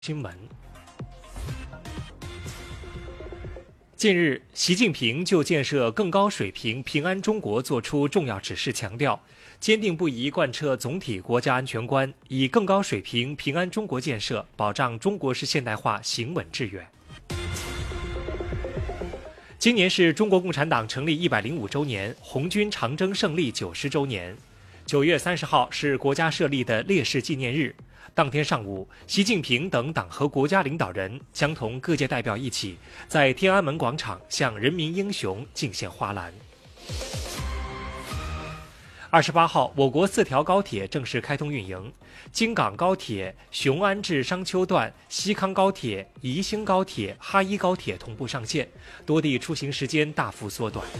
新闻。近日，习近平就建设更高水平平安中国作出重要指示，强调坚定不移贯彻总体国家安全观，以更高水平平安中国建设保障中国式现代化行稳致远。今年是中国共产党成立105周年，红军长征胜利90周年。9月30号是国家设立的烈士纪念日。当天上午，习近平等党和国家领导人将同各界代表一起，在天安门广场向人民英雄敬献花篮。28号，我国4条高铁正式开通运营，京港高铁雄安至商丘段、西康高铁、宜兴高铁、哈一高铁同步上线，多地出行时间大幅缩短。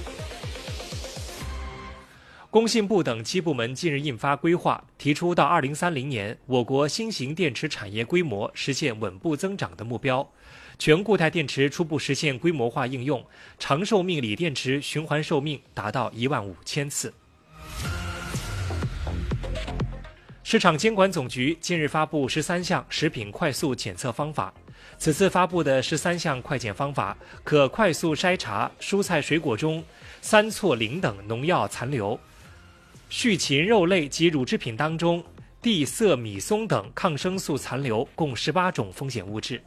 工信部等7部门近日印发规划，提出到2030年，我国新型电池产业规模实现稳步增长的目标，全固态电池初步实现规模化应用，长寿命锂电池循环寿命达到15000次。市场监管总局近日发布13项食品快速检测方法，此次发布的13项快检方法可快速筛查蔬菜水果中3唑磷等农药残留，畜禽肉类及乳制品当中地色米松等抗生素残留共18种风险物质。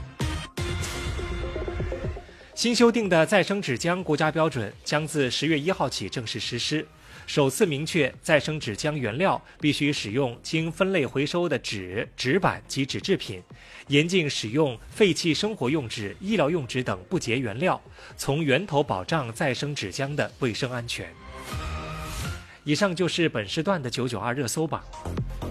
新修订的再生纸浆国家标准将自10月1号起正式实施，首次明确再生纸浆原料必须使用经分类回收的纸、纸板及纸制品，严禁使用废弃生活用纸、医疗用纸等不洁原料，从源头保障再生纸浆的卫生安全。以上就是本时段的992热搜榜。